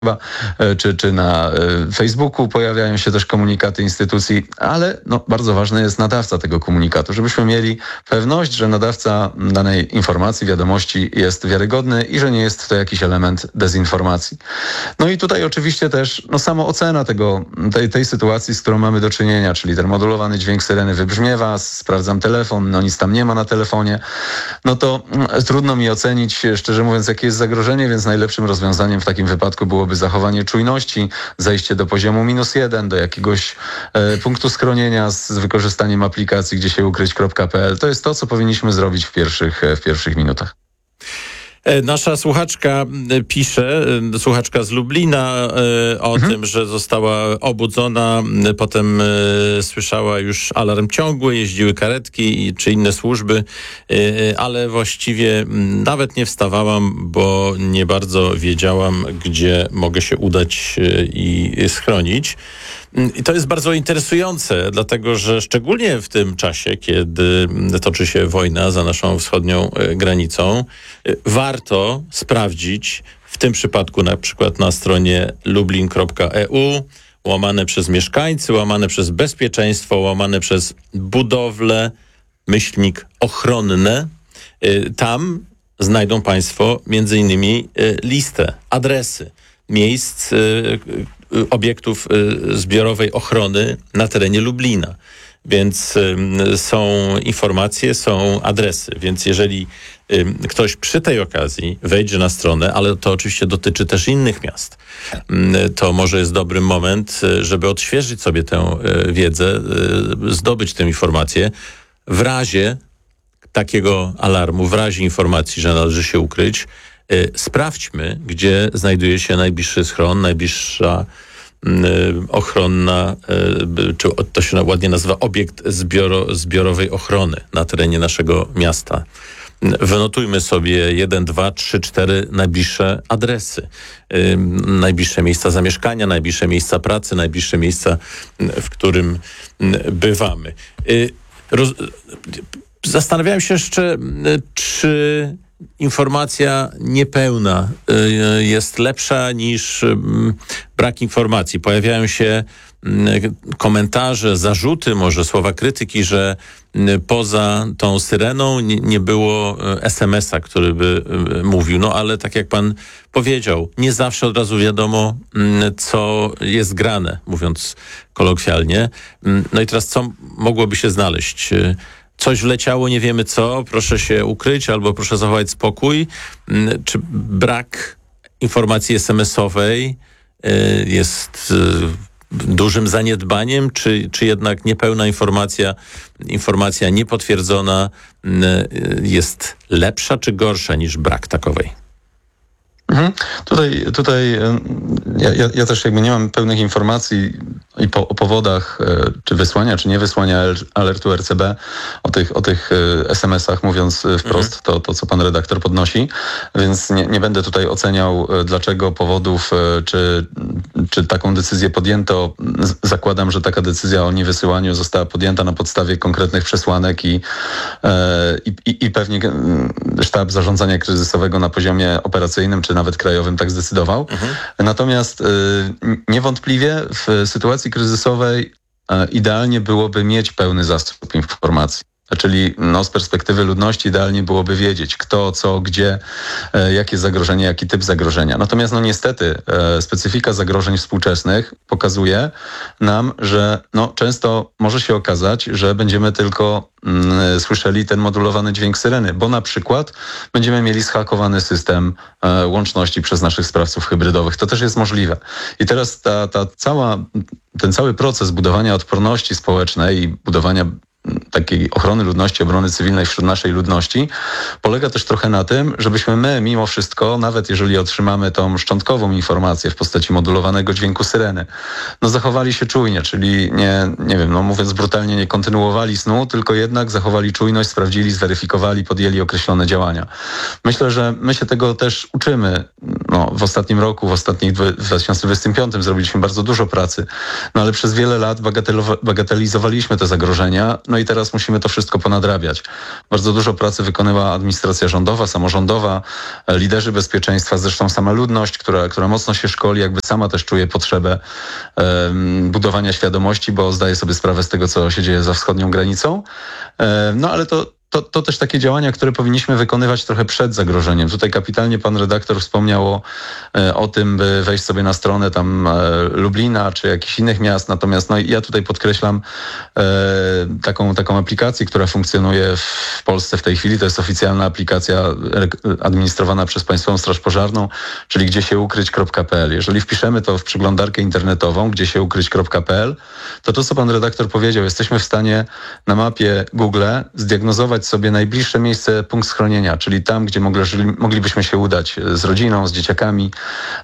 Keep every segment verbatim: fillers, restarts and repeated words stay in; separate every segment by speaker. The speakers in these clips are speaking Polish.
Speaker 1: czy, czy na Facebooku pojawiają się też komunikaty instytucji, ale no, bardzo ważny jest nadawca tego komunikatu, żebyśmy mieli pewność, że nadawca danej informacji, wiadomości jest wiarygodny i że nie jest to jakiś element dezinformacji. No i tutaj oczywiście też no, samo ocena tego, tej, tej sytuacji, z którą mamy do czynienia, czyli ten modulowany dźwięk syreny wybrzmiewa, sprawdzam telefon, no nic tam nie ma na telefonie, no to trudno mi ocenić, szczerze mówiąc, jakie jest zagrożenie, więc najlepszym rozwiązaniem w takim wypadku byłoby zachowanie czujności, zejście do poziomu minus jeden, do jakiegoś e, punktu schronienia z, z wykorzystaniem aplikacji gdzie się ukryć kropka p l. To jest to, co powinniśmy zrobić w pierwszych, w pierwszych minutach.
Speaker 2: Nasza słuchaczka pisze, słuchaczka z Lublina, o mhm. tym, że została obudzona, potem słyszała już alarm ciągły, jeździły karetki czy inne służby, ale właściwie nawet nie wstawałam, bo nie bardzo wiedziałam, gdzie mogę się udać i schronić. I to jest bardzo interesujące, dlatego że szczególnie w tym czasie, kiedy toczy się wojna za naszą wschodnią granicą, warto sprawdzić, w tym przypadku na przykład na stronie lublin kropka e u, łamane przez mieszkańcy, łamane przez bezpieczeństwo, łamane przez budowle, myślnik ochronne. Tam znajdą Państwo między innymi listę, adresy miejsc, obiektów zbiorowej ochrony na terenie Lublina. Więc są informacje, są adresy. Więc jeżeli ktoś przy tej okazji wejdzie na stronę, ale to oczywiście dotyczy też innych miast, to może jest dobry moment, żeby odświeżyć sobie tę wiedzę, zdobyć tę informację. W razie takiego alarmu, w razie informacji, że należy się ukryć, sprawdźmy, gdzie znajduje się najbliższy schron, najbliższa ochronna, czy to się ładnie nazywa obiekt zbioro, zbiorowej ochrony na terenie naszego miasta. Wynotujmy sobie jeden, dwa, trzy, cztery najbliższe adresy, najbliższe miejsca zamieszkania, najbliższe miejsca pracy, najbliższe miejsca, w którym bywamy. Roz... Zastanawiałem się jeszcze, czy informacja niepełna jest lepsza niż brak informacji. Pojawiają się komentarze, zarzuty, może słowa krytyki, że poza tą syreną nie było es em es a, który by mówił. No ale tak jak pan powiedział, nie zawsze od razu wiadomo, co jest grane, mówiąc kolokwialnie. No i teraz co mogłoby się znaleźć? Coś wleciało, nie wiemy co, proszę się ukryć albo proszę zachować spokój. Czy brak informacji es em es owej jest dużym zaniedbaniem, czy, czy jednak niepełna informacja, informacja niepotwierdzona jest lepsza czy gorsza niż brak takowej?
Speaker 1: Mhm. Tutaj, tutaj ja, ja, ja też jakby nie mam pełnych informacji i po, o powodach czy wysłania, czy nie wysłania alertu er ce be, o tych, o tych es em es ach, mówiąc wprost mhm. to, to, co pan redaktor podnosi, więc nie, nie będę tutaj oceniał, dlaczego powodów, czy, czy taką decyzję podjęto. Zakładam, że taka decyzja o niewysyłaniu została podjęta na podstawie konkretnych przesłanek i, i, i pewnie sztab zarządzania kryzysowego na poziomie operacyjnym, czy nawet krajowym tak zdecydował. Mhm. Natomiast y, niewątpliwie w sytuacji kryzysowej y, idealnie byłoby mieć pełny zasób informacji. Czyli no, z perspektywy ludności idealnie byłoby wiedzieć kto, co, gdzie, e, jakie zagrożenie, jaki typ zagrożenia. Natomiast no niestety e, specyfika zagrożeń współczesnych pokazuje nam, że no, często może się okazać, że będziemy tylko mm, słyszeli ten modulowany dźwięk syreny, bo na przykład będziemy mieli zhakowany system e, łączności przez naszych sprawców hybrydowych. To też jest możliwe. I teraz ta, ta cała, ten cały proces budowania odporności społecznej i budowania takiej ochrony ludności, obrony cywilnej wśród naszej ludności polega też trochę na tym, żebyśmy my mimo wszystko, nawet jeżeli otrzymamy tą szczątkową informację w postaci modulowanego dźwięku syreny, no zachowali się czujnie, czyli nie, nie wiem, no mówiąc brutalnie, nie kontynuowali snu, tylko jednak zachowali czujność, sprawdzili, zweryfikowali, podjęli określone działania. Myślę, że my się tego też uczymy. No, w ostatnim roku, w ostatnich dwa tysiące dwudziestym piątym zrobiliśmy bardzo dużo pracy, no ale przez wiele lat bagatelizowaliśmy te zagrożenia, no i teraz musimy to wszystko ponadrabiać. Bardzo dużo pracy wykonała administracja rządowa, samorządowa, liderzy bezpieczeństwa, zresztą sama ludność, która, która mocno się szkoli, jakby sama też czuje potrzebę um, budowania świadomości, bo zdaje sobie sprawę z tego, co się dzieje za wschodnią granicą. Um, no ale to To, to też takie działania, które powinniśmy wykonywać trochę przed zagrożeniem. Tutaj kapitalnie pan redaktor wspomniał o, o tym, by wejść sobie na stronę tam Lublina czy jakichś innych miast. Natomiast no, ja tutaj podkreślam e, taką, taką aplikację, która funkcjonuje w Polsce w tej chwili. To jest oficjalna aplikacja administrowana przez Państwową Straż Pożarną, czyli gdziesieuukryć kropka pe el. Jeżeli wpiszemy to w przeglądarkę internetową gdziesieuukryć kropka pe el, to to, co pan redaktor powiedział, jesteśmy w stanie na mapie Google zdiagnozować sobie najbliższe miejsce, punkt schronienia, czyli tam, gdzie mogli, moglibyśmy się udać z rodziną, z dzieciakami.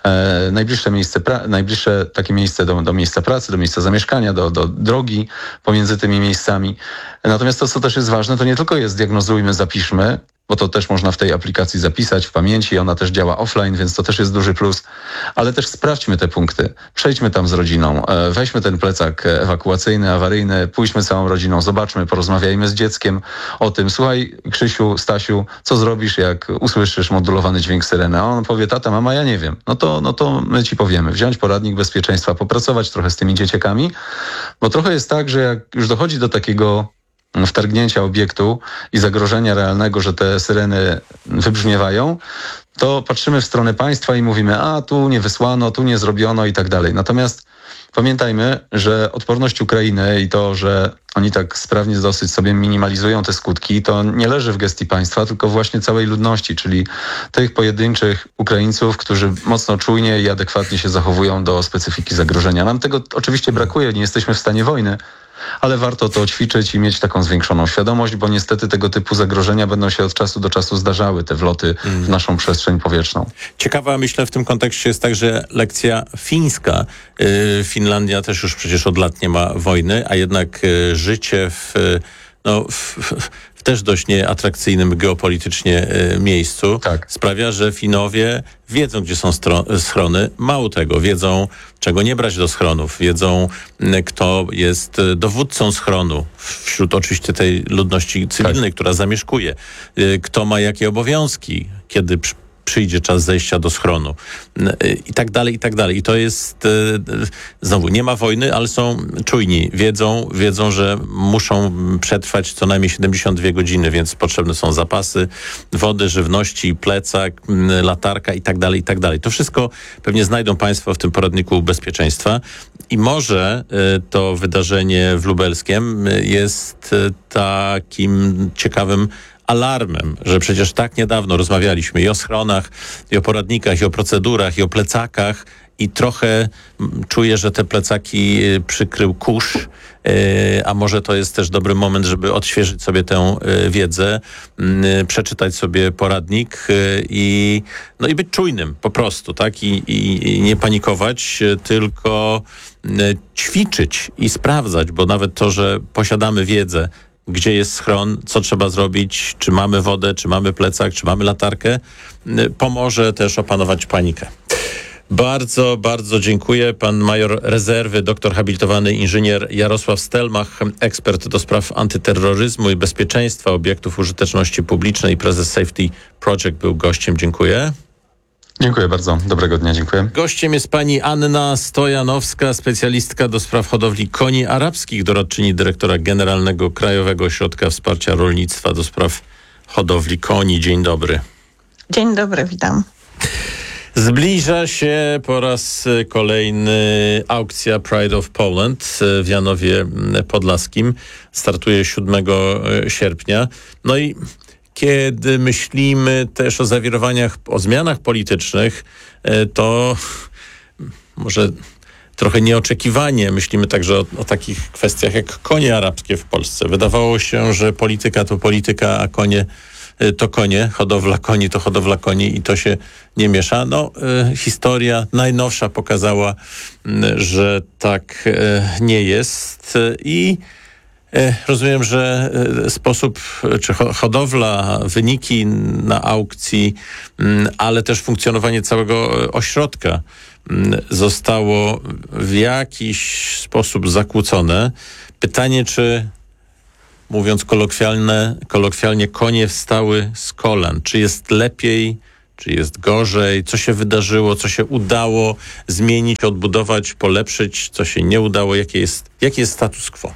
Speaker 1: E, najbliższe miejsce, pra, najbliższe takie miejsce do, do miejsca pracy, do miejsca zamieszkania, do, do drogi pomiędzy tymi miejscami. Natomiast to, co też jest ważne, to nie tylko jest zdiagnozujmy, zapiszmy, bo to też można w tej aplikacji zapisać w pamięci, ona też działa offline, więc to też jest duży plus, ale też sprawdźmy te punkty, przejdźmy tam z rodziną, weźmy ten plecak ewakuacyjny, awaryjny, pójdźmy całą rodziną, zobaczmy, porozmawiajmy z dzieckiem o tym, słuchaj Krzysiu, Stasiu, co zrobisz, jak usłyszysz modulowany dźwięk syreny? A on powie, tata, mama, ja nie wiem. No to, no to my ci powiemy, wziąć poradnik bezpieczeństwa, popracować trochę z tymi dzieciakami, bo trochę jest tak, że jak już dochodzi do takiego wtargnięcia obiektu i zagrożenia realnego, że te syreny wybrzmiewają, to patrzymy w stronę państwa i mówimy, a tu nie wysłano, tu nie zrobiono i tak dalej. Natomiast pamiętajmy, że odporność Ukrainy i to, że oni tak sprawnie dosyć sobie minimalizują te skutki, to nie leży w gestii państwa, tylko właśnie całej ludności, czyli tych pojedynczych Ukraińców, którzy mocno czujnie i adekwatnie się zachowują do specyfiki zagrożenia. Nam tego oczywiście brakuje, nie jesteśmy w stanie wojny, ale warto to ćwiczyć i mieć taką zwiększoną świadomość, bo niestety tego typu zagrożenia będą się od czasu do czasu zdarzały, te wloty w naszą przestrzeń powietrzną.
Speaker 2: Ciekawa, myślę, w tym kontekście jest także lekcja fińska. Finlandia też już przecież od lat nie ma wojny, a jednak życie w, no, w, w też dość nieatrakcyjnym geopolitycznie miejscu
Speaker 1: tak.
Speaker 2: sprawia, że Finowie wiedzą, gdzie są stro- schrony. Mało tego, wiedzą, czego nie brać do schronów. Wiedzą, kto jest dowódcą schronu wśród oczywiście tej ludności cywilnej, tak. która zamieszkuje. Kto ma jakie obowiązki, kiedy przy przyjdzie czas zejścia do schronu i tak dalej, i tak dalej. I to jest, znowu, nie ma wojny, ale są czujni. Wiedzą, wiedzą, że muszą przetrwać co najmniej siedemdziesiąt dwie godziny, więc potrzebne są zapasy wody, żywności, plecak, latarka i tak dalej, i tak dalej. To wszystko pewnie znajdą Państwo w tym poradniku bezpieczeństwa i może to wydarzenie w Lubelskiem jest takim ciekawym alarmem, że przecież tak niedawno rozmawialiśmy i o schronach, i o poradnikach, i o procedurach, i o plecakach i trochę czuję, że te plecaki przykrył kurz, a może to jest też dobry moment, żeby odświeżyć sobie tę wiedzę, przeczytać sobie poradnik i, no i być czujnym po prostu, tak? I, i, i nie panikować, tylko ćwiczyć i sprawdzać, bo nawet to, że posiadamy wiedzę, gdzie jest schron, co trzeba zrobić, czy mamy wodę, czy mamy plecak, czy mamy latarkę, pomoże też opanować panikę. Bardzo, bardzo dziękuję. Pan major rezerwy, doktor habilitowany inżynier Jarosław Stelmach, ekspert do spraw antyterroryzmu i bezpieczeństwa obiektów użyteczności publicznej, prezes Safety Project był gościem. Dziękuję.
Speaker 1: Dziękuję bardzo. Dobrego dnia. Dziękuję.
Speaker 2: Gościem jest pani Anna Stojanowska, specjalistka do spraw hodowli koni arabskich, doradczyni dyrektora generalnego Krajowego Ośrodka Wsparcia Rolnictwa do spraw hodowli koni. Dzień dobry.
Speaker 3: Dzień dobry, witam.
Speaker 2: Zbliża się po raz kolejny aukcja Pride of Poland w Janowie Podlaskim. Startuje siódmego sierpnia. No i kiedy myślimy też o zawirowaniach, o zmianach politycznych, to może trochę nieoczekiwanie myślimy także o, o takich kwestiach jak konie arabskie w Polsce. Wydawało się, że polityka to polityka, a konie to konie, hodowla koni to hodowla koni i to się nie miesza. No, y, historia najnowsza pokazała, y, że tak y, nie jest i y, rozumiem, że y, sposób, czy hodowla, wyniki na aukcji, y, ale też funkcjonowanie całego ośrodka y, zostało w jakiś sposób zakłócone. Pytanie, czy mówiąc kolokwialne, kolokwialnie, konie wstały z kolan. Czy jest lepiej, czy jest gorzej? Co się wydarzyło, co się udało zmienić, odbudować, polepszyć, co się nie udało? Jaki jest, jaki jest status quo?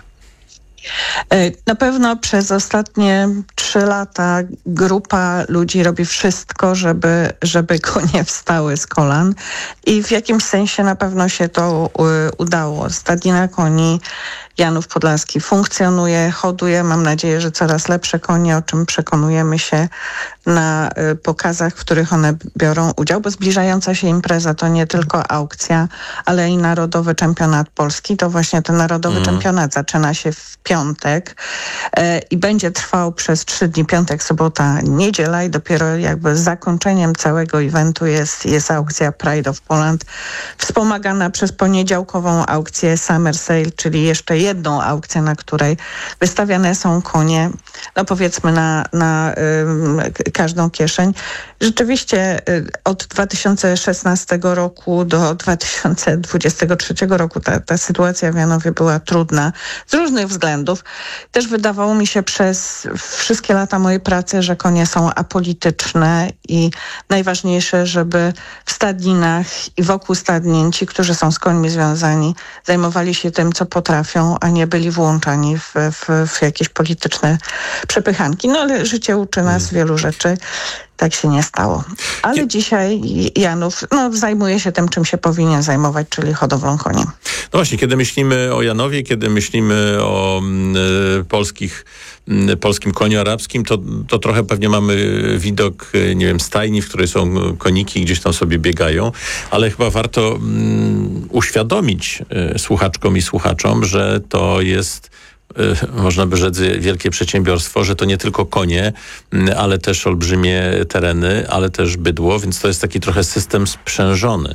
Speaker 3: Na pewno przez ostatnie trzy lata grupa ludzi robi wszystko, żeby, żeby konie wstały z kolan i w jakimś sensie na pewno się to udało. Stadnina koni Janów Podlaski funkcjonuje, hoduje. Mam nadzieję, że coraz lepsze konie, o czym przekonujemy się na pokazach, w których one biorą udział, bo zbliżająca się impreza to nie tylko aukcja, ale i Narodowy Czempionat Polski. To właśnie ten Narodowy mm. Czempionat zaczyna się w piątek e, i będzie trwał przez trzy dni, piątek, sobota, niedziela i dopiero jakby zakończeniem całego eventu jest, jest aukcja Pride of Poland, wspomagana przez poniedziałkową aukcję Summer Sale, czyli jeszcze jedną aukcję, na której wystawiane są konie, no powiedzmy na, na y, każdą kieszeń. Rzeczywiście y, od dwa tysiące szesnastego roku do dwa tysiące dwudziestego trzeciego roku ta, ta sytuacja w Janowie była trudna z różnych względów. Też wydawało mi się przez wszystkie lata mojej pracy, że konie są apolityczne i najważniejsze, żeby w stadninach i wokół stadnin ci, którzy są z końmi związani, zajmowali się tym, co potrafią, a nie byli włączani w, w, w jakieś polityczne przepychanki. No ale życie uczy nas hmm. wielu rzeczy. Tak się nie stało. Ale Kie... dzisiaj Janów no, zajmuje się tym, czym się powinien zajmować, czyli hodowlą koni.
Speaker 2: No właśnie, kiedy myślimy o Janowie, kiedy myślimy o y, polskich, y, polskim koniu arabskim, to, to trochę pewnie mamy widok, y, nie wiem, stajni, w której są koniki i gdzieś tam sobie biegają, ale chyba warto y, uświadomić y, słuchaczkom i słuchaczom, że to jest można by rzec wielkie przedsiębiorstwo, że to nie tylko konie, ale też olbrzymie tereny, ale też bydło, więc to jest taki trochę system sprzężony.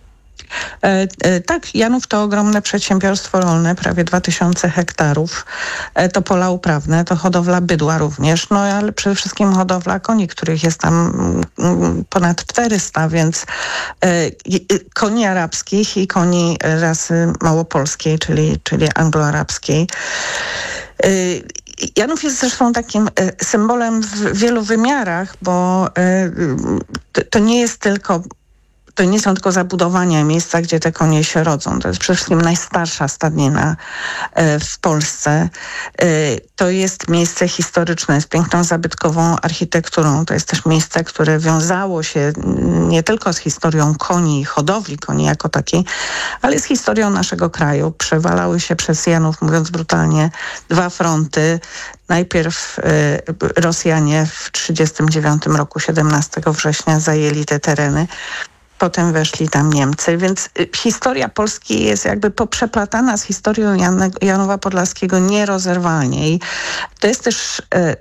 Speaker 3: E, e, tak, Janów to ogromne przedsiębiorstwo rolne, prawie dwa tysiące hektarów. E, to pola uprawne, to hodowla bydła również, no ale przede wszystkim hodowla koni, których jest tam mm, ponad czterysta, więc e, koni arabskich i koni rasy małopolskiej, czyli, czyli angloarabskiej. E, Janów jest zresztą takim symbolem w wielu wymiarach, bo e, to, to nie jest tylko To nie są tylko zabudowania, miejsca, gdzie te konie się rodzą. To jest przede wszystkim najstarsza stadnina w Polsce. To jest miejsce historyczne z piękną zabytkową architekturą. To jest też miejsce, które wiązało się nie tylko z historią koni, hodowli koni jako takiej, ale z historią naszego kraju. Przewalały się przez Janów, mówiąc brutalnie, dwa fronty. Najpierw y, Rosjanie w trzydziestym dziewiątym roku, siedemnastego września, zajęli te tereny. Potem weszli tam Niemcy, więc historia Polski jest jakby poprzeplatana z historią Jan- Janowa Podlaskiego nierozerwalnie. I to jest też e,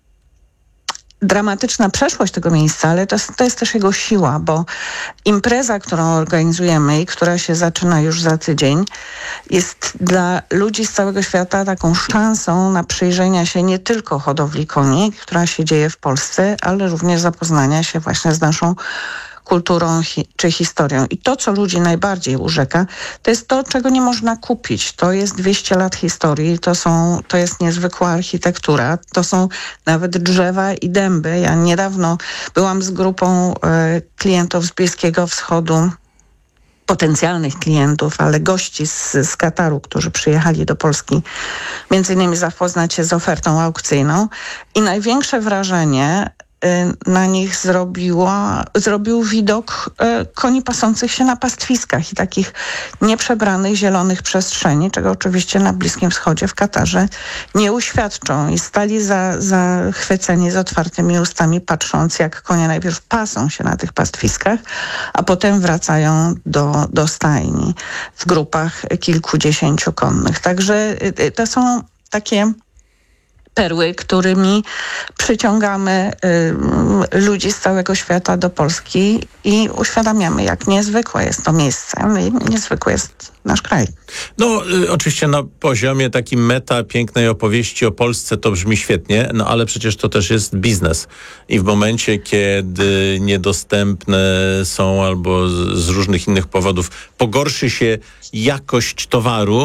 Speaker 3: dramatyczna przeszłość tego miejsca, ale to jest, to jest też jego siła, bo impreza, którą organizujemy i która się zaczyna już za tydzień, jest dla ludzi z całego świata taką szansą na przyjrzenia się nie tylko hodowli koni, która się dzieje w Polsce, ale również zapoznania się właśnie z naszą kulturą hi- czy historią. I to, co ludzi najbardziej urzeka, to jest to, czego nie można kupić. To jest dwieście lat historii, to, są, to jest niezwykła architektura, to są nawet drzewa i dęby. Ja niedawno byłam z grupą e, klientów z Bliskiego Wschodu, potencjalnych klientów, ale gości z, z Kataru, którzy przyjechali do Polski, między innymi zapoznać się z ofertą aukcyjną. I największe wrażenie na nich zrobiła, zrobił widok e, koni pasących się na pastwiskach i takich nieprzebranych, zielonych przestrzeni, czego oczywiście na Bliskim Wschodzie, w Katarze nie uświadczą. I stali za, zachwyceni z otwartymi ustami, patrząc, jak konie najpierw pasą się na tych pastwiskach, a potem wracają do, do stajni w grupach kilkudziesięciu konnych. Także e, to są takie perły, którymi przyciągamy y, ludzi z całego świata do Polski i uświadamiamy, jak niezwykłe jest to miejsce i niezwykły jest nasz kraj.
Speaker 2: No y, oczywiście na poziomie takim meta pięknej opowieści o Polsce to brzmi świetnie, no ale przecież to też jest biznes. I w momencie, kiedy niedostępne są albo z, z różnych innych powodów pogorszy się jakość towaru,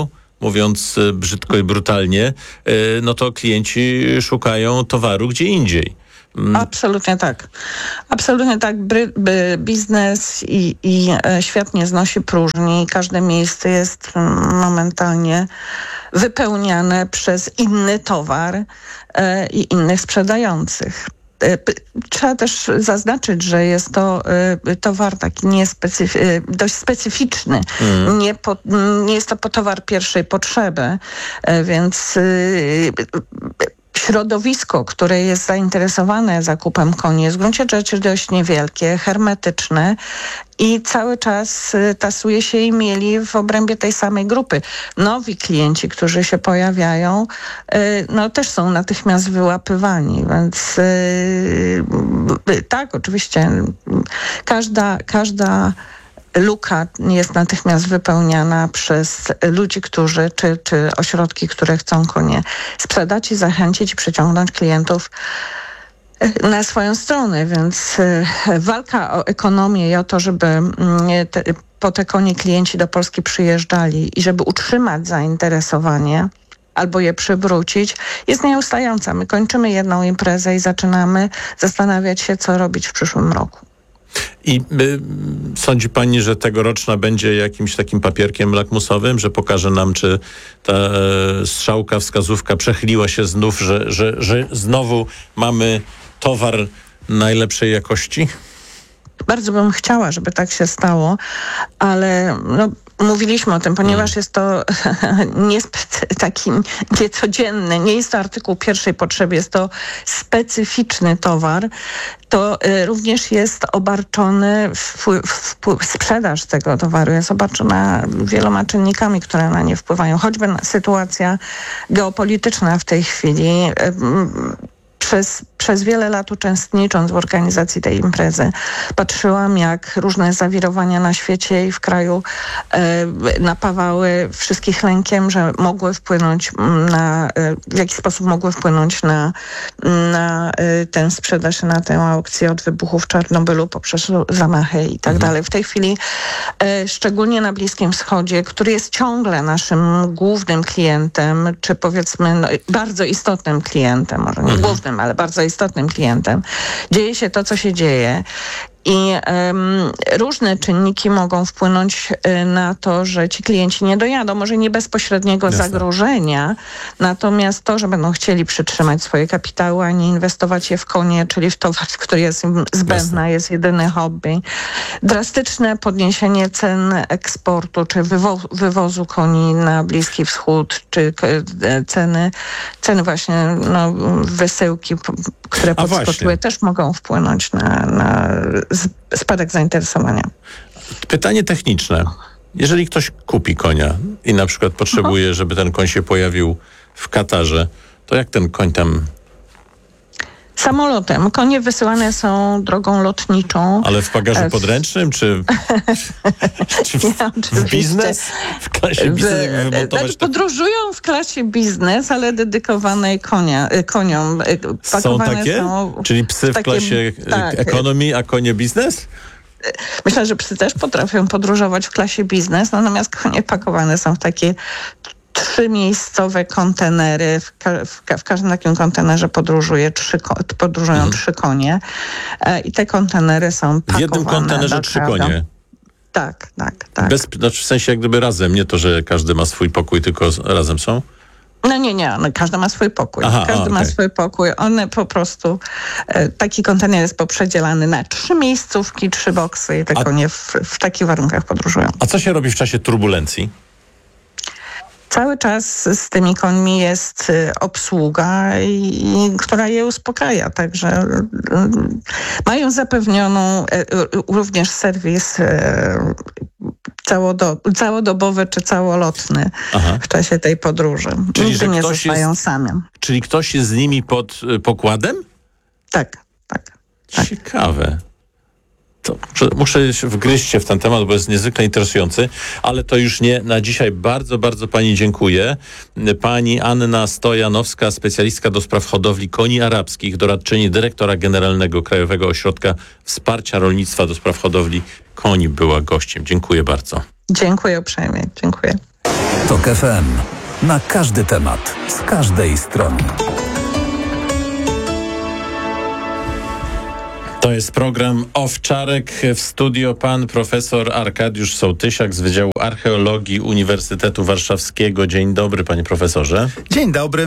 Speaker 2: mówiąc brzydko i brutalnie, no to klienci szukają towaru gdzie indziej.
Speaker 3: Absolutnie tak. Absolutnie tak. Bry, by, biznes i, i e, świat nie znosi próżni. Każde miejsce jest momentalnie wypełniane przez inny towar e, i innych sprzedających. Trzeba też zaznaczyć, że jest to y, towar taki niespecyf- y, dość specyficzny. Mm. Nie, po, nie jest to po towar pierwszej potrzeby, y, więc y, środowisko, które jest zainteresowane zakupem koni, jest w gruncie rzeczy dość niewielkie, hermetyczne i cały czas tasuje się i mieli w obrębie tej samej grupy. Nowi klienci, którzy się pojawiają, no też są natychmiast wyłapywani, więc tak, oczywiście każda, każda luka jest natychmiast wypełniana przez ludzi, którzy, czy, czy ośrodki, które chcą konie sprzedać i zachęcić i przyciągnąć klientów na swoją stronę, więc walka o ekonomię i o to, żeby te, po te konie klienci do Polski przyjeżdżali i żeby utrzymać zainteresowanie albo je przywrócić, jest nieustająca. My kończymy jedną imprezę i zaczynamy zastanawiać się, co robić w przyszłym roku.
Speaker 2: I y, sądzi pani, że tegoroczna będzie jakimś takim papierkiem lakmusowym, że pokaże nam, czy ta e, strzałka, wskazówka przechyliła się znów, że, że, że znowu mamy towar najlepszej jakości?
Speaker 3: Bardzo bym chciała, żeby tak się stało, ale no, mówiliśmy o tym, ponieważ mm. jest to niezbyt taki niecodzienny, nie jest to artykuł pierwszej potrzeby, jest to specyficzny towar, to y, również jest obarczony, wpływ, wpływ, sprzedaż tego towaru jest obarczona wieloma czynnikami, które na nie wpływają. Choćby sytuacja geopolityczna w tej chwili. Y, Przez, przez wiele lat uczestnicząc w organizacji tej imprezy, patrzyłam, jak różne zawirowania na świecie i w kraju e, napawały wszystkich lękiem, że mogły wpłynąć na, e, w jaki sposób mogły wpłynąć na, na e, tę sprzedaż, na tę aukcję od wybuchu w Czarnobylu poprzez zamachy i tak mhm. dalej. W tej chwili, e, szczególnie na Bliskim Wschodzie, który jest ciągle naszym głównym klientem, czy powiedzmy no, bardzo istotnym klientem, może nie mhm. głównym, ale bardzo istotnym klientem, dzieje się to, co się dzieje. I um, różne czynniki mogą wpłynąć y, na to, że ci klienci nie dojadą. Może nie bezpośredniego Jasne. zagrożenia, natomiast to, że będą chcieli przytrzymać swoje kapitały, a nie inwestować je w konie, czyli w towar, który jest im zbędny, jest jedyny hobby. Drastyczne podniesienie cen eksportu, czy wywo- wywozu koni na Bliski Wschód, czy y, ceny, ceny właśnie no, wysyłki, które podskoczyły, też mogą wpłynąć na, na spadek zainteresowania.
Speaker 2: Pytanie techniczne. Jeżeli ktoś kupi konia i na przykład potrzebuje, żeby ten koń się pojawił w Katarze, to jak ten koń tam...
Speaker 3: Samolotem. Konie wysyłane są drogą lotniczą.
Speaker 2: Ale w bagażu podręcznym, czy, czy w,
Speaker 3: Nie,
Speaker 2: w biznes? W klasie biznes?
Speaker 3: Znaczy, podróżują w klasie biznes, ale dedykowanej konia, koniom.
Speaker 2: Są takie? Są Czyli psy w, w klasie tak. economy, a konie biznes?
Speaker 3: Myślę, że psy też potrafią podróżować w klasie biznes, natomiast konie pakowane są w takie trzymiejscowe kontenery. W, ka- w, ka- w każdym takim kontenerze podróżuje trzy ko- podróżują mhm. trzy konie e, i te kontenery są pakowane.
Speaker 2: W jednym kontenerze trzy konie?
Speaker 3: Tak, tak, tak.
Speaker 2: Bez, znaczy w sensie jak gdyby razem, nie to, że każdy ma swój pokój, tylko razem są?
Speaker 3: No nie, nie, no, każdy ma swój pokój.
Speaker 2: Aha,
Speaker 3: każdy
Speaker 2: a, okay.
Speaker 3: ma swój pokój. One po prostu, e, taki kontener jest poprzedzielany na trzy miejscówki, trzy boksy i te a, konie w, w takich warunkach podróżują.
Speaker 2: A co się robi w czasie turbulencji?
Speaker 3: Cały czas z tymi końmi jest y, obsługa, i, i, która je uspokaja. Także y, y, mają zapewnioną y, y, również serwis y, całodo, całodobowy czy całolotny Aha. w czasie tej podróży.
Speaker 2: Czyli,
Speaker 3: Nigdy nie zostają
Speaker 2: jest,
Speaker 3: sami.
Speaker 2: Czyli ktoś jest z nimi pod y, pokładem?
Speaker 3: Tak, tak. tak.
Speaker 2: Ciekawe. To muszę, muszę wgryźć się w ten temat, bo jest niezwykle interesujący, ale to już nie na dzisiaj. Bardzo, bardzo pani dziękuję. Pani Anna Stojanowska, specjalistka do spraw hodowli koni arabskich, doradczyni dyrektora generalnego Krajowego Ośrodka Wsparcia Rolnictwa do spraw hodowli koni była gościem. Dziękuję bardzo.
Speaker 3: Dziękuję uprzejmie. Dziękuję.
Speaker 4: Tok F M. Na każdy temat, z każdej strony.
Speaker 2: To jest program Owczarek. W studio pan profesor Arkadiusz Sołtysiak z Wydziału Archeologii Uniwersytetu Warszawskiego. Dzień dobry, panie profesorze.
Speaker 5: Dzień dobry.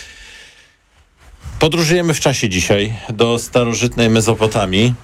Speaker 2: Podróżujemy w czasie dzisiaj do starożytnej Mezopotamii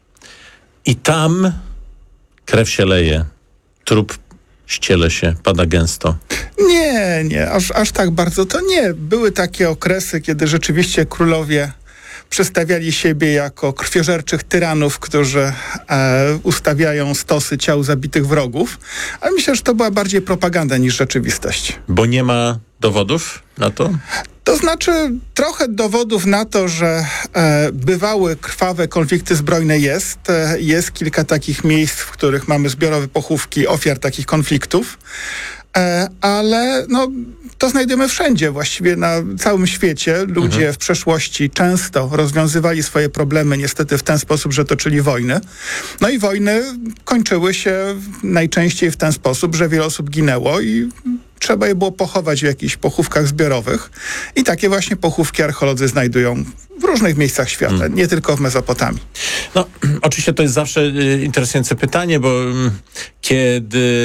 Speaker 2: i tam krew się leje, trup ściele się, pada gęsto.
Speaker 5: Nie, nie, aż, aż tak bardzo to nie. Były takie okresy, kiedy rzeczywiście królowie przedstawiali siebie jako krwiożerczych tyranów, którzy e, ustawiają stosy ciał zabitych wrogów, ale myślę, że to była bardziej propaganda niż rzeczywistość.
Speaker 2: Bo nie ma dowodów na to?
Speaker 5: To znaczy trochę dowodów na to, że e, bywały krwawe konflikty zbrojne jest. E, jest kilka takich miejsc, w których mamy zbiorowe pochówki ofiar takich konfliktów. E, ale no, to znajdujemy wszędzie, właściwie na całym świecie. Ludzie mhm. w przeszłości często rozwiązywali swoje problemy niestety w ten sposób, że toczyli wojny. No i wojny kończyły się najczęściej w ten sposób, że wiele osób ginęło i trzeba je było pochować w jakichś pochówkach zbiorowych. I takie właśnie pochówki archeolodzy znajdują w różnych miejscach świata, hmm. nie tylko w Mezopotamii.
Speaker 2: No, oczywiście to jest zawsze y, interesujące pytanie, bo y, kiedy...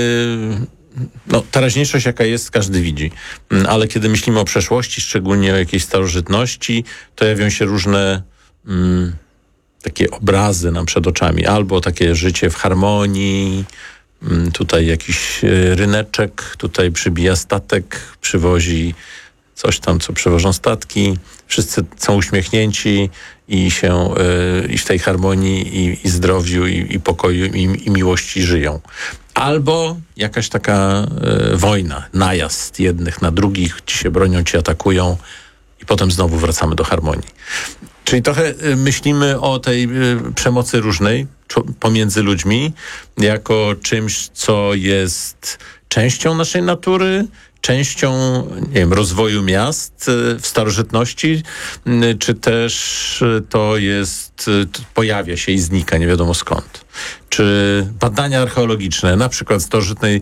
Speaker 2: No, teraźniejszość jaka jest, każdy widzi. Ale kiedy myślimy o przeszłości, szczególnie o jakiejś starożytności, to jawią się różne mm, takie obrazy nam przed oczami. Albo takie życie w harmonii, mm, tutaj jakiś ryneczek, tutaj przybija statek, przywozi coś tam, co przewożą statki. Wszyscy są uśmiechnięci i się y, i w tej harmonii i, i zdrowiu, i, i pokoju, i, i miłości żyją. Albo jakaś taka y, wojna, najazd jednych na drugich, ci się bronią, ci atakują i potem znowu wracamy do harmonii. Czyli trochę y, myślimy o tej y, przemocy różnej czo, pomiędzy ludźmi jako czymś, co jest częścią naszej natury, częścią, nie wiem, rozwoju miast w starożytności, czy też to jest, pojawia się i znika, nie wiadomo skąd. Czy badania archeologiczne, na przykład w starożytnej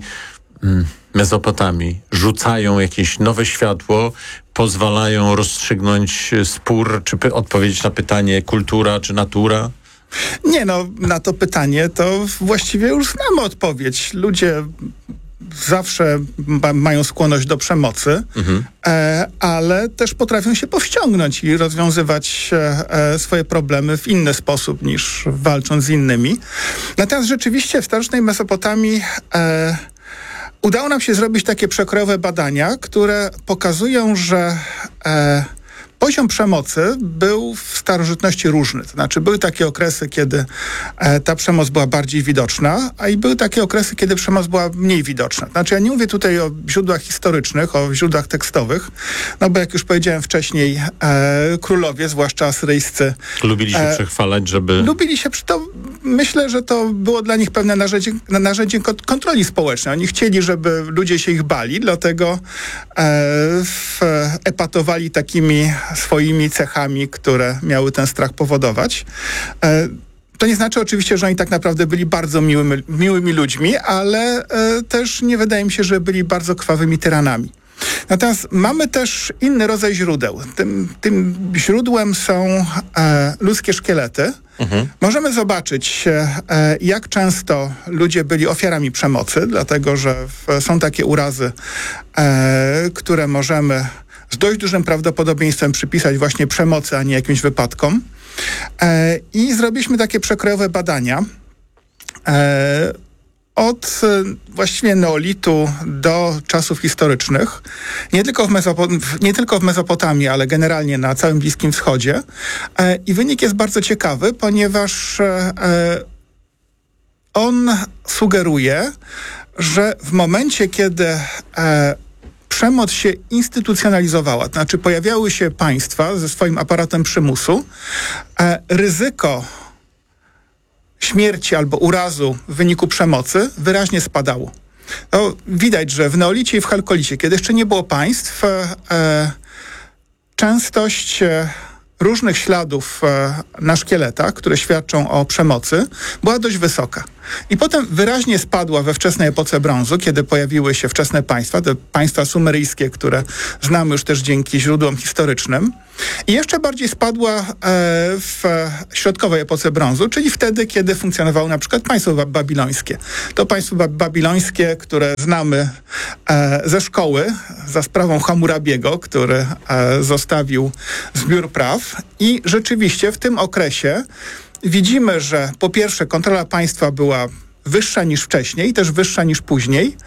Speaker 2: Mezopotamii, rzucają jakieś nowe światło, pozwalają rozstrzygnąć spór, czy p- odpowiedzieć na pytanie kultura czy natura?
Speaker 5: Nie, no, na to pytanie to właściwie już znamy odpowiedź. Ludzie zawsze ma, mają skłonność do przemocy, mhm. e, ale też potrafią się powściągnąć i rozwiązywać e, swoje problemy w inny sposób niż walcząc z innymi. Natomiast rzeczywiście w starożytnej Mesopotamii e, udało nam się zrobić takie przekrojowe badania, które pokazują, że e, poziom przemocy był w starożytności różny. To znaczy były takie okresy, kiedy e, ta przemoc była bardziej widoczna, a i były takie okresy, kiedy przemoc była mniej widoczna. Znaczy ja nie mówię tutaj o źródłach historycznych, o źródłach tekstowych, no bo jak już powiedziałem wcześniej, e, królowie, zwłaszcza asyryjscy...
Speaker 2: Lubili się e, przechwalać, żeby...
Speaker 5: Lubili się, to myślę, że to było dla nich pewne narzędzie, narzędzie kontroli społecznej. Oni chcieli, żeby ludzie się ich bali, dlatego e, w, epatowali takimi swoimi cechami, które miały ten strach powodować. E, to nie znaczy oczywiście, że oni tak naprawdę byli bardzo miłymi, miłymi ludźmi, ale e, też nie wydaje mi się, że byli bardzo krwawymi tyranami. Natomiast mamy też inny rodzaj źródeł. Tym, tym źródłem są e, ludzkie szkielety. Mhm. Możemy zobaczyć, e, jak często ludzie byli ofiarami przemocy, dlatego że w, są takie urazy, e, które możemy z dość dużym prawdopodobieństwem przypisać właśnie przemocy, a nie jakimś wypadkom. E, I zrobiliśmy takie przekrojowe badania e, od e, właściwie neolitu do czasów historycznych, nie tylko w, Mezopo- nie tylko w Mezopotamii, ale generalnie na całym Bliskim Wschodzie. E, I wynik jest bardzo ciekawy, ponieważ e, on sugeruje, że w momencie, kiedy e, przemoc się instytucjonalizowała, to znaczy pojawiały się państwa ze swoim aparatem przymusu, e, ryzyko śmierci albo urazu w wyniku przemocy wyraźnie spadało. No, widać, że w neolicie i w chalkolicie, kiedy jeszcze nie było państw, e, częstość e, różnych śladów na szkieletach, które świadczą o przemocy, była dość wysoka. I potem wyraźnie spadła we wczesnej epoce brązu, kiedy pojawiły się wczesne państwa, te państwa sumeryjskie, które znamy już też dzięki źródłom historycznym. I jeszcze bardziej spadła w środkowej epoce brązu, czyli wtedy, kiedy funkcjonowało na przykład państwo babilońskie. To państwo babilońskie, które znamy ze szkoły za sprawą Hammurabiego, który zostawił zbiór praw. I rzeczywiście w tym okresie widzimy, że po pierwsze kontrola państwa była wyższa niż wcześniej, też wyższa niż później,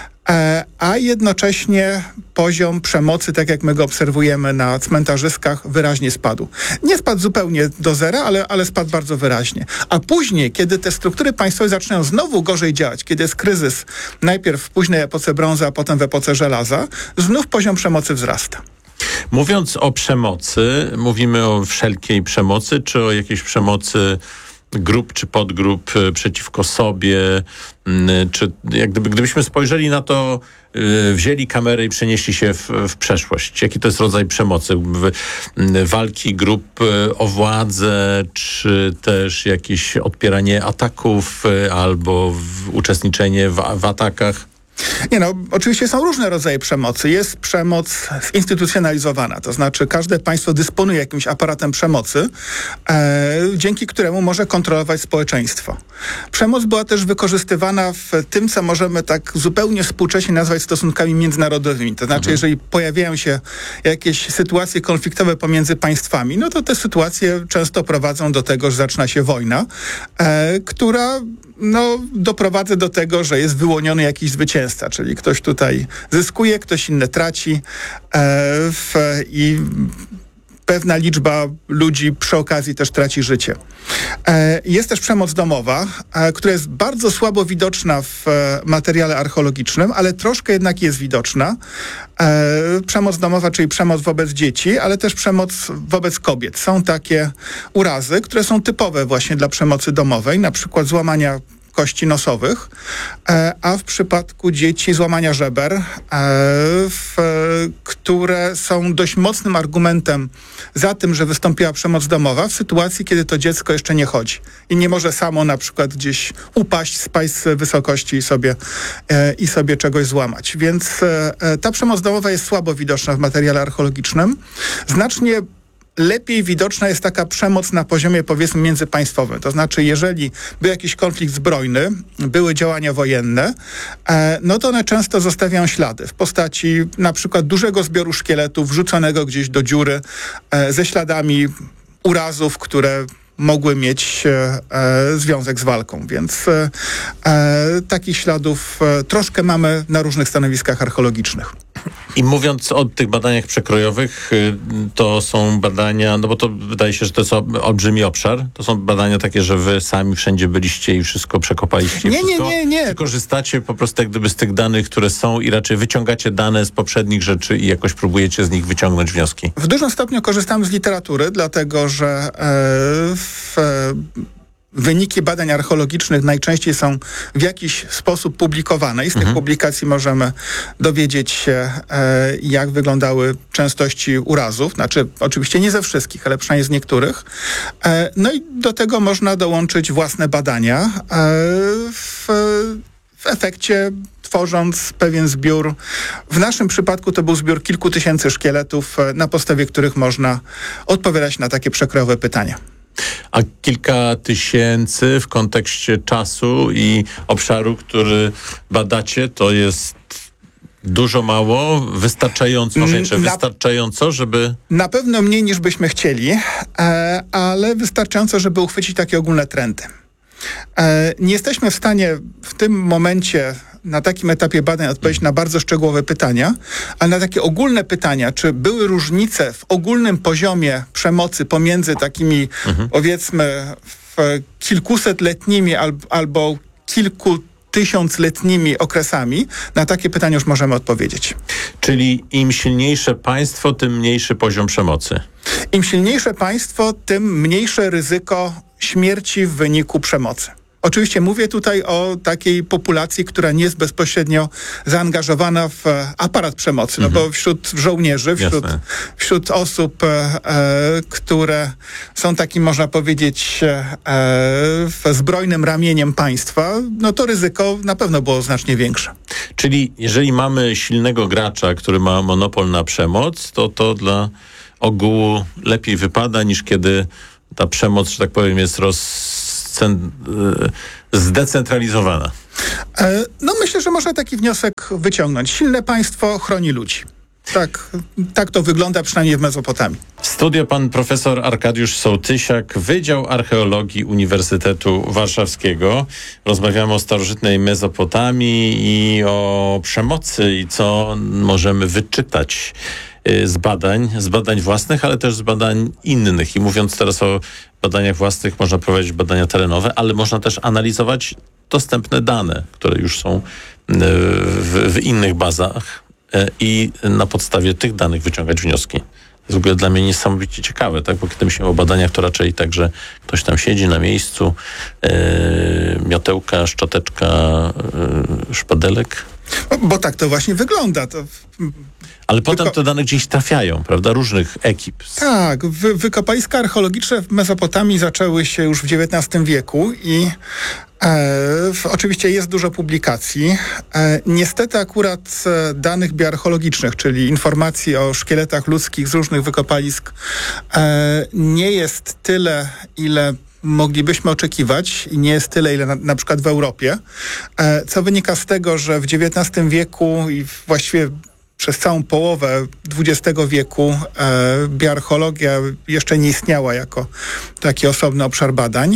Speaker 5: a jednocześnie poziom przemocy, tak jak my go obserwujemy na cmentarzyskach, wyraźnie spadł. Nie spadł zupełnie do zera, ale, ale spadł bardzo wyraźnie. A później, kiedy te struktury państwowe zaczynają znowu gorzej działać, kiedy jest kryzys najpierw w późnej epoce brązu, a potem w epoce żelaza, znów poziom przemocy wzrasta.
Speaker 2: Mówiąc o przemocy, mówimy o wszelkiej przemocy, czy o jakiejś przemocy grup czy podgrup przeciwko sobie, czy jak gdyby, gdybyśmy spojrzeli na to, wzięli kamerę i przenieśli się w, w przeszłość. Jaki to jest rodzaj przemocy? Walki grup o władzę, czy też jakieś odpieranie ataków albo uczestniczenie w, w atakach?
Speaker 5: Nie no, oczywiście są różne rodzaje przemocy. Jest przemoc zinstytucjonalizowana, to znaczy każde państwo dysponuje jakimś aparatem przemocy, e, dzięki któremu może kontrolować społeczeństwo. Przemoc była też wykorzystywana w tym, co możemy tak zupełnie współcześnie nazwać stosunkami międzynarodowymi. To znaczy, mhm. jeżeli pojawiają się jakieś sytuacje konfliktowe pomiędzy państwami, no to te sytuacje często prowadzą do tego, że zaczyna się wojna, e, która no, doprowadza do tego, że jest wyłoniony jakiś zwycięzca, czyli ktoś tutaj zyskuje, ktoś inny traci e, w, i pewna liczba ludzi przy okazji też traci życie. E, jest też przemoc domowa, e, która jest bardzo słabo widoczna w e, materiale archeologicznym, ale troszkę jednak jest widoczna. E, przemoc domowa, czyli przemoc wobec dzieci, ale też przemoc wobec kobiet. Są takie urazy, które są typowe właśnie dla przemocy domowej, na przykład złamania kości nosowych, e, a w przypadku dzieci złamania żeber, e, w, które są dość mocnym argumentem za tym, że wystąpiła przemoc domowa w sytuacji, kiedy to dziecko jeszcze nie chodzi i nie może samo na przykład gdzieś upaść, spaść z wysokości i sobie, e, i sobie czegoś złamać. Więc e, ta przemoc domowa jest słabo widoczna w materiale archeologicznym. Znacznie lepiej widoczna jest taka przemoc na poziomie, powiedzmy, międzypaństwowym. To znaczy, jeżeli był jakiś konflikt zbrojny, były działania wojenne, e, no to one często zostawiają ślady w postaci na przykład dużego zbioru szkieletów wrzuconego gdzieś do dziury e, ze śladami urazów, które mogły mieć e, związek z walką. Więc e, e, takich śladów e, troszkę mamy na różnych stanowiskach archeologicznych.
Speaker 2: I mówiąc o tych badaniach przekrojowych, to są badania, no bo to wydaje się, że to jest olbrzymi obszar. To są badania takie, że wy sami wszędzie byliście i wszystko przekopaliście.
Speaker 5: Nie,
Speaker 2: wszystko,
Speaker 5: nie, nie, nie.
Speaker 2: Czy korzystacie po prostu jak gdyby z tych danych, które są i raczej wyciągacie dane z poprzednich rzeczy i jakoś próbujecie z nich wyciągnąć wnioski?
Speaker 5: W dużym stopniu korzystamy z literatury, dlatego że e, w, e, wyniki badań archeologicznych najczęściej są w jakiś sposób publikowane i z mhm. tych publikacji możemy dowiedzieć się, e, jak wyglądały częstości urazów. Znaczy, oczywiście nie ze wszystkich, ale przynajmniej z niektórych. E, no i do tego można dołączyć własne badania. E, w, w efekcie tworząc pewien zbiór. W naszym przypadku to był zbiór kilku tysięcy szkieletów, na podstawie których można odpowiadać na takie przekrojowe pytania.
Speaker 2: A kilka tysięcy w kontekście czasu i obszaru, który badacie, to jest dużo, mało, wystarczająco, może jeszcze na, wystarczająco, żeby...
Speaker 5: Na pewno mniej niż byśmy chcieli, e, ale wystarczająco, żeby uchwycić takie ogólne trendy. E, nie jesteśmy w stanie w tym momencie na takim etapie badań odpowiedzieć na bardzo szczegółowe pytania, ale na takie ogólne pytania, czy były różnice w ogólnym poziomie przemocy pomiędzy takimi, mhm. powiedzmy, kilkusetletnimi al, albo kilku tysiącletnimi okresami, na takie pytania już możemy odpowiedzieć.
Speaker 2: Czyli im silniejsze państwo, tym mniejszy poziom przemocy.
Speaker 5: Im silniejsze państwo, tym mniejsze ryzyko śmierci w wyniku przemocy. Oczywiście mówię tutaj o takiej populacji, która nie jest bezpośrednio zaangażowana w aparat przemocy, no bo wśród żołnierzy, wśród, wśród osób, e, które są takim, można powiedzieć, e, zbrojnym ramieniem państwa, no to ryzyko na pewno było znacznie większe.
Speaker 2: Czyli jeżeli mamy silnego gracza, który ma monopol na przemoc, to to dla ogółu lepiej wypada, niż kiedy ta przemoc, że tak powiem, jest rozcen- zdecentralizowana.
Speaker 5: E, no myślę, że można taki wniosek wyciągnąć. Silne państwo chroni ludzi. Tak, tak to wygląda przynajmniej w Mezopotamii.
Speaker 2: W studio pan profesor Arkadiusz Sołtysiak, Wydział Archeologii Uniwersytetu Warszawskiego. Rozmawiamy o starożytnej Mezopotamii i o przemocy i co możemy wyczytać z badań, z badań własnych, ale też z badań innych. I mówiąc teraz o badaniach własnych, można prowadzić badania terenowe, ale można też analizować dostępne dane, które już są w, w innych bazach i na podstawie tych danych wyciągać wnioski. To jest w ogóle dla mnie niesamowicie ciekawe, tak? Bo kiedy myślimy o badaniach, to raczej tak, że ktoś tam siedzi na miejscu, yy, miotełka, szczoteczka, yy, szpadelek.
Speaker 5: Bo, bo tak to właśnie wygląda. To...
Speaker 2: Ale potem
Speaker 5: Wyko-
Speaker 2: te dane gdzieś trafiają, prawda? Różnych ekip.
Speaker 5: Tak, wy, wykopaliska archeologiczne w Mezopotamii zaczęły się już w dziewiętnastym wieku i e, w, oczywiście jest dużo publikacji. E, niestety akurat e, danych bioarcheologicznych, czyli informacji o szkieletach ludzkich z różnych wykopalisk e, nie jest tyle, ile moglibyśmy oczekiwać i nie jest tyle, ile na, na przykład w Europie, e, co wynika z tego, że w dziewiętnastym wieku i właściwie przez całą połowę dwudziestego wieku e, bioarcheologia jeszcze nie istniała jako taki osobny obszar badań. E,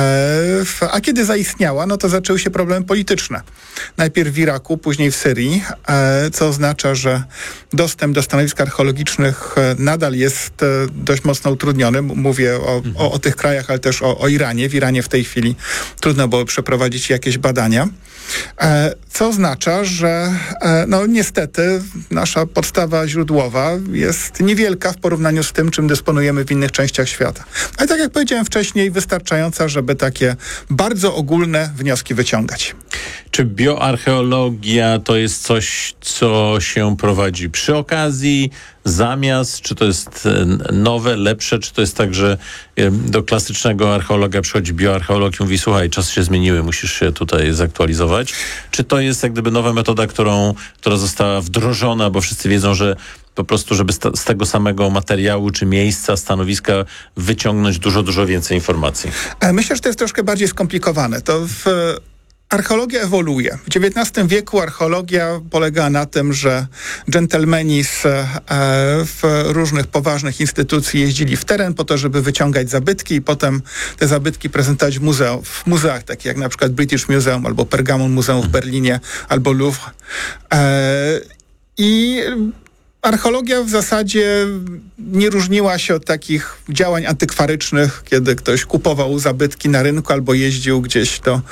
Speaker 5: w, a kiedy zaistniała, no to zaczęły się problemy polityczne. Najpierw w Iraku, później w Syrii, e, co oznacza, że dostęp do stanowisk archeologicznych e, nadal jest e, dość mocno utrudniony. Mówię o, mhm. o, o tych krajach, ale też o, o Iranie. W Iranie w tej chwili trudno było przeprowadzić jakieś badania. E, co oznacza, że e, no niestety nasza podstawa źródłowa jest niewielka w porównaniu z tym, czym dysponujemy w innych częściach świata. Ale tak jak powiedziałem wcześniej, wystarczająca, żeby takie bardzo ogólne wnioski wyciągać.
Speaker 2: Czy bioarcheologia to jest coś, co się prowadzi przy okazji, zamiast, czy to jest nowe, lepsze, czy to jest tak, że do klasycznego archeologa przychodzi bioarcheolog i mówi, słuchaj, czasy się zmieniły, musisz się tutaj zaktualizować. Czy to jest jak gdyby nowa metoda, którą, która została wdrożona, bo wszyscy wiedzą, że po prostu, żeby sta- z tego samego materiału czy miejsca, stanowiska wyciągnąć dużo, dużo więcej informacji?
Speaker 5: Myślę, że to jest troszkę bardziej skomplikowane. To w Archeologia ewoluuje. W dziewiętnastym wieku archeologia polegała na tym, że dżentelmeni z, e, w różnych poważnych instytucji jeździli w teren po to, żeby wyciągać zabytki i potem te zabytki prezentować w, muzeum, w muzeach, takich jak na przykład British Museum albo Pergamon Muzeum w Berlinie albo Louvre. E, I archeologia w zasadzie nie różniła się od takich działań antykwarycznych, kiedy ktoś kupował zabytki na rynku albo jeździł gdzieś do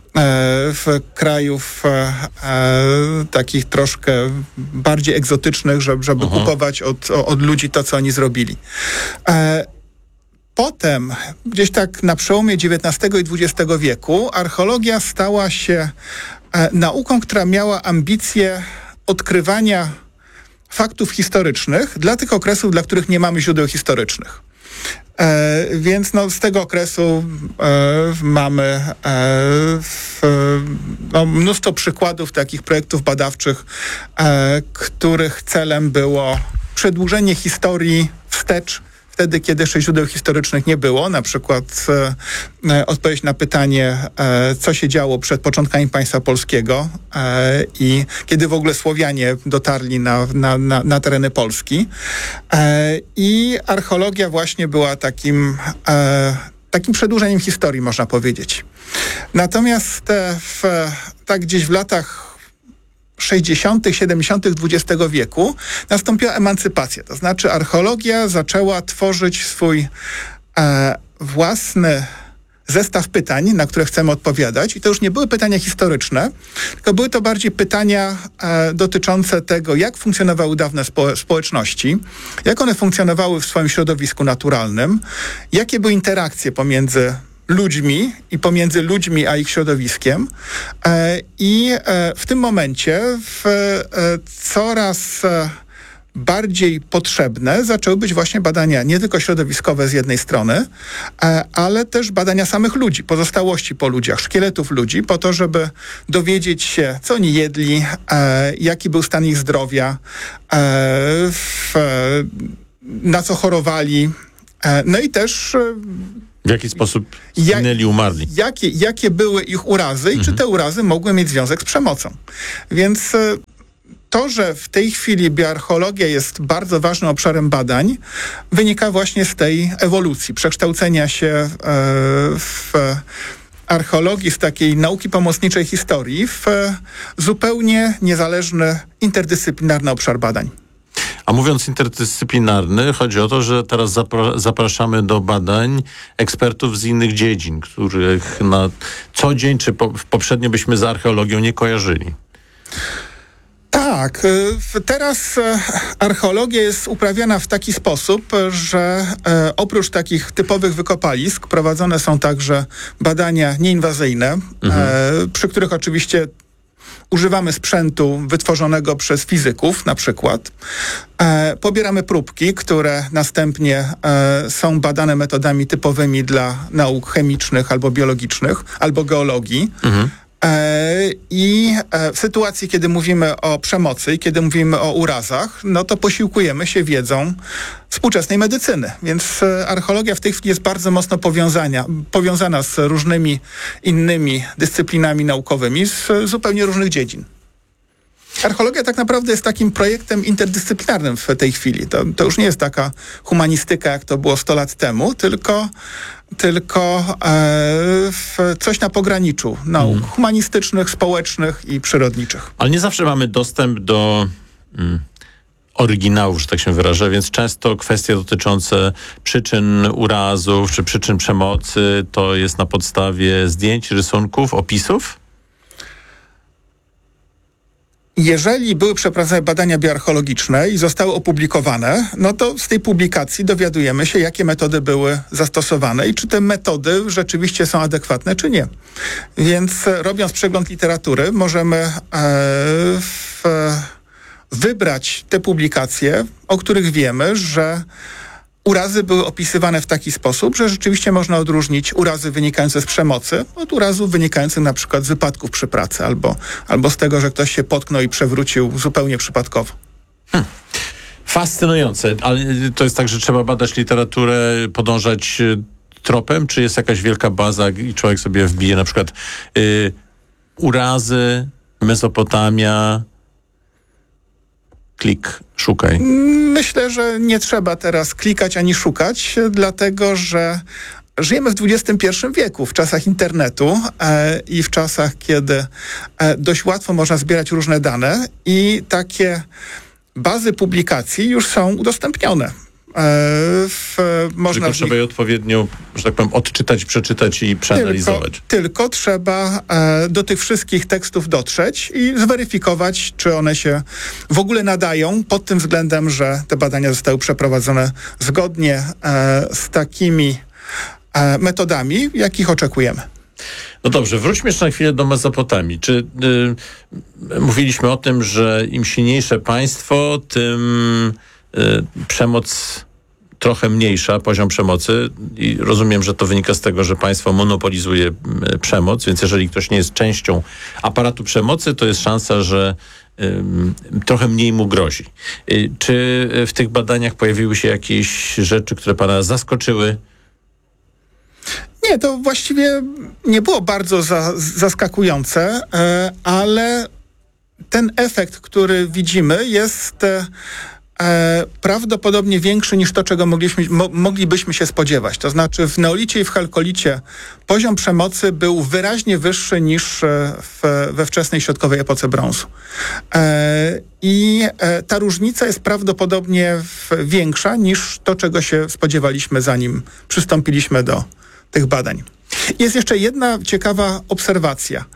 Speaker 5: w krajów e, takich troszkę bardziej egzotycznych, żeby, żeby uh-huh. kupować od, od ludzi to, co oni zrobili. E, potem, gdzieś tak na przełomie dziewiętnastego i dwudziestego wieku, archeologia stała się e, nauką, która miała ambicje odkrywania faktów historycznych dla tych okresów, dla których nie mamy źródeł historycznych. E, więc no, z tego okresu e, mamy e, w, no, mnóstwo przykładów takich projektów badawczych, e, których celem było przedłużenie historii wstecz, wtedy, kiedy jeszcze źródeł historycznych nie było. Na przykład e, odpowiedź na pytanie, e, co się działo przed początkami państwa polskiego e, i kiedy w ogóle Słowianie dotarli na, na, na, na tereny Polski. E, I archeologia właśnie była takim, e, takim przedłużeniem historii, można powiedzieć. Natomiast e, w, tak gdzieś w latach sześćdziesiątych, siedemdziesiątych dwudziestego wieku nastąpiła emancypacja. To znaczy archeologia zaczęła tworzyć swój e, własny zestaw pytań, na które chcemy odpowiadać. I to już nie były pytania historyczne, tylko były to bardziej pytania e, dotyczące tego, jak funkcjonowały dawne spo- społeczności, jak one funkcjonowały w swoim środowisku naturalnym, jakie były interakcje pomiędzy ludźmi i pomiędzy ludźmi a ich środowiskiem. I w tym momencie w coraz bardziej potrzebne zaczęły być właśnie badania nie tylko środowiskowe z jednej strony, ale też badania samych ludzi, pozostałości po ludziach, szkieletów ludzi, po to, żeby dowiedzieć się, co oni jedli, jaki był stan ich zdrowia, na co chorowali, no i też
Speaker 2: w jaki sposób zginęli, umarli.
Speaker 5: Jakie, jakie były ich urazy i mhm. czy te urazy mogły mieć związek z przemocą. Więc to, że w tej chwili bioarcheologia jest bardzo ważnym obszarem badań, wynika właśnie z tej ewolucji, przekształcenia się w archeologii, z takiej nauki pomocniczej historii w zupełnie niezależny, interdyscyplinarny obszar badań.
Speaker 2: A mówiąc interdyscyplinarny, chodzi o to, że teraz zapra- zapraszamy do badań ekspertów z innych dziedzin, których na co dzień czy po- poprzednio byśmy z archeologią nie kojarzyli.
Speaker 5: Tak, teraz archeologia jest uprawiana w taki sposób, że oprócz takich typowych wykopalisk prowadzone są także badania nieinwazyjne, mhm. przy których oczywiście używamy sprzętu wytworzonego przez fizyków na przykład. E, pobieramy próbki, które następnie e, są badane metodami typowymi dla nauk chemicznych albo biologicznych, albo geologii. Mhm. I w sytuacji, kiedy mówimy o przemocy i kiedy mówimy o urazach, no to posiłkujemy się wiedzą współczesnej medycyny. Więc archeologia w tej chwili jest bardzo mocno powiązania, powiązana z różnymi innymi dyscyplinami naukowymi z zupełnie różnych dziedzin. Archeologia tak naprawdę jest takim projektem interdyscyplinarnym w tej chwili. To, to już nie jest taka humanistyka, jak to było sto lat temu, tylko, tylko e, coś na pograniczu nauk mm. humanistycznych, społecznych i przyrodniczych.
Speaker 2: Ale nie zawsze mamy dostęp do mm, oryginałów, że tak się wyrażę, więc często kwestie dotyczące przyczyn urazów czy przyczyn przemocy to jest na podstawie zdjęć, rysunków, opisów?
Speaker 5: Jeżeli były przeprowadzone badania bioarcheologiczne i zostały opublikowane, no to z tej publikacji dowiadujemy się, jakie metody były zastosowane i czy te metody rzeczywiście są adekwatne, czy nie. Więc robiąc przegląd literatury, możemy e, w, wybrać te publikacje, o których wiemy, że urazy były opisywane w taki sposób, że rzeczywiście można odróżnić urazy wynikające z przemocy od urazów wynikających na przykład z wypadków przy pracy albo, albo z tego, że ktoś się potknął i przewrócił zupełnie przypadkowo.
Speaker 2: Hmm. Fascynujące, ale to jest tak, że trzeba badać literaturę, podążać tropem, czy jest jakaś wielka baza i człowiek sobie wbije na przykład yy, urazy, Mesopotamia, klik, szukaj.
Speaker 5: Myślę, że nie trzeba teraz klikać ani szukać, dlatego że żyjemy w dwudziestym pierwszym wieku, w czasach internetu e, i w czasach, kiedy e, dość łatwo można zbierać różne dane i takie bazy publikacji już są udostępnione. E, w, można
Speaker 2: tylko trzeba je odpowiednio, że tak powiem, odczytać, przeczytać i przeanalizować.
Speaker 5: Tylko, tylko trzeba e, do tych wszystkich tekstów dotrzeć i zweryfikować, czy one się w ogóle nadają pod tym względem, że te badania zostały przeprowadzone zgodnie e, z takimi e, metodami, jakich oczekujemy.
Speaker 2: No dobrze, wróćmy jeszcze na chwilę do Mesopotamii. Czy y, mówiliśmy o tym, że im silniejsze państwo, tym y, przemoc trochę mniejsza, poziom przemocy i rozumiem, że to wynika z tego, że państwo monopolizuje y, przemoc, więc jeżeli ktoś nie jest częścią aparatu przemocy, to jest szansa, że y, trochę mniej mu grozi. Y, czy w tych badaniach pojawiły się jakieś rzeczy, które pana zaskoczyły?
Speaker 5: Nie, to właściwie nie było bardzo za, zaskakujące, e, ale ten efekt, który widzimy, jest e, prawdopodobnie większy niż to, czego mogliśmy, mo, moglibyśmy się spodziewać. To znaczy w neolicie i w chalkolicie poziom przemocy był wyraźnie wyższy niż w, we wczesnej środkowej epoce brązu. E, I e, ta różnica jest prawdopodobnie w, większa niż to, czego się spodziewaliśmy, zanim przystąpiliśmy do tych badań. Jest jeszcze jedna ciekawa obserwacja.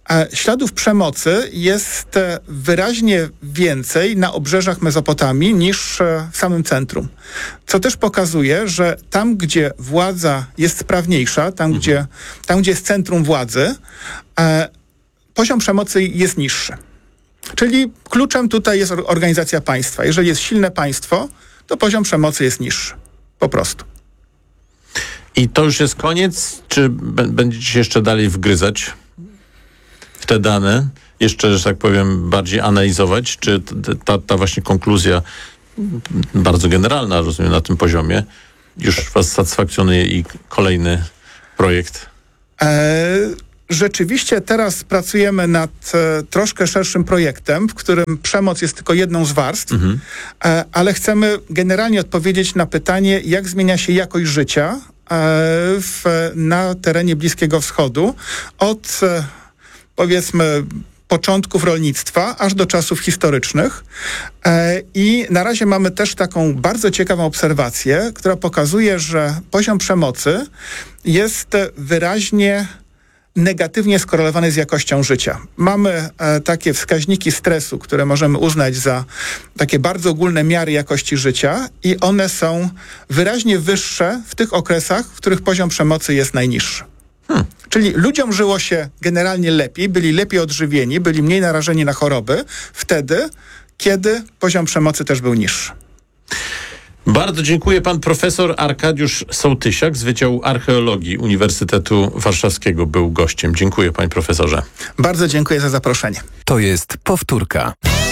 Speaker 5: E, Śladów przemocy jest e, wyraźnie więcej na obrzeżach Mezopotamii niż e, w samym centrum. Co też pokazuje, że tam, gdzie władza jest sprawniejsza, tam, mhm. gdzie, tam gdzie jest centrum władzy, e, poziom przemocy jest niższy. Czyli kluczem tutaj jest organizacja państwa. Jeżeli jest silne państwo, to poziom przemocy jest niższy. Po prostu.
Speaker 2: I to już jest koniec? Czy b- będziecie się jeszcze dalej wgryzać w te dane? Jeszcze, że tak powiem, bardziej analizować? Czy t- ta, ta właśnie konkluzja bardzo generalna, rozumiem, na tym poziomie, już was satysfakcjonuje i kolejny projekt?
Speaker 5: Eee... Rzeczywiście teraz pracujemy nad e, troszkę szerszym projektem, w którym przemoc jest tylko jedną z warstw, mhm. e, ale chcemy generalnie odpowiedzieć na pytanie, jak zmienia się jakość życia e, w, na terenie Bliskiego Wschodu od e, powiedzmy początków rolnictwa aż do czasów historycznych. E, I na razie mamy też taką bardzo ciekawą obserwację, która pokazuje, że poziom przemocy jest wyraźnie negatywnie skorelowany z jakością życia. Mamy e, takie wskaźniki stresu, które możemy uznać za takie bardzo ogólne miary jakości życia i one są wyraźnie wyższe w tych okresach, w których poziom przemocy jest najniższy. Hmm. Czyli ludziom żyło się generalnie lepiej, byli lepiej odżywieni, byli mniej narażeni na choroby wtedy, kiedy poziom przemocy też był niższy.
Speaker 2: Bardzo dziękuję. Pan profesor Arkadiusz Sołtysiak z Wydziału Archeologii Uniwersytetu Warszawskiego był gościem. Dziękuję, panie profesorze.
Speaker 5: Bardzo dziękuję za zaproszenie.
Speaker 4: To jest powtórka.